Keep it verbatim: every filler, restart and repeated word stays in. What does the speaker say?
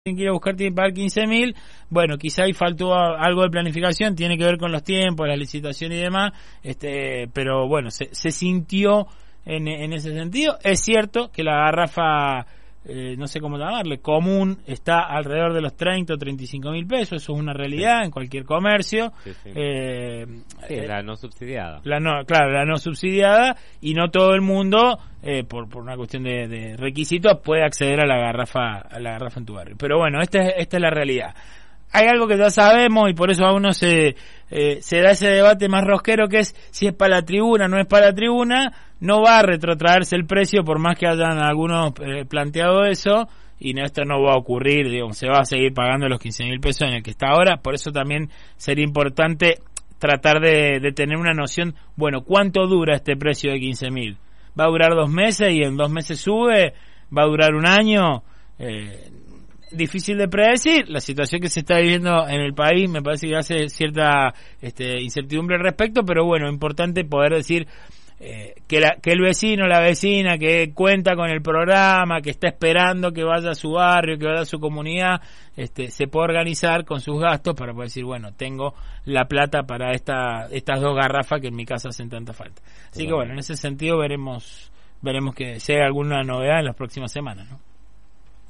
tiene que ir a buscar, tiene que pagar quince mil, bueno, quizá ahí faltó algo de planificación, tiene que ver con los tiempos, la licitación y demás, este, pero bueno, se, se sintió en, en ese sentido. Es cierto que la garrafa, eh, no sé cómo llamarle, común, está alrededor de los treinta o treinta y cinco mil pesos, eso es una realidad sí. En cualquier comercio. Sí, sí. Eh, sí, eh, la no subsidiada. La no, claro, la no subsidiada, y no todo el mundo, eh, por, por una cuestión de, de requisitos, puede acceder a la garrafa a la garrafa en tu barrio. Pero bueno, esta es, esta es la realidad. Hay algo que ya sabemos y por eso a uno se eh, se da ese debate más rosquero, que es si es para la tribuna, no es para la tribuna. No va a retrotraerse el precio por más que hayan algunos eh, planteado eso, y no, esto no va a ocurrir, digamos, se va a seguir pagando los quince mil pesos en el que está ahora. Por eso también sería importante tratar de, de tener una noción, bueno, ¿cuánto dura este precio de quince mil? ¿Va a durar dos meses y en dos meses sube? ¿Va a durar un año? Eh, difícil de predecir. La situación que se está viviendo en el país me parece que hace cierta este, incertidumbre al respecto, pero bueno, importante poder decir eh, que, la, que el vecino, la vecina que cuenta con el programa, que está esperando que vaya a su barrio, que vaya a su comunidad, este, se puede organizar con sus gastos para poder decir, bueno, tengo la plata para esta estas dos garrafas que en mi casa hacen tanta falta. Así que bueno, en ese sentido veremos veremos que si hay alguna novedad en las próximas semanas, ¿no?